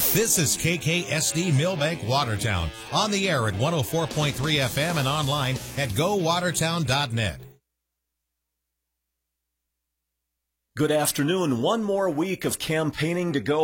This is KKSD Millbank Watertown, on the air at 104.3 FM and online at gowatertown.net. Good afternoon. One more week of campaigning to go.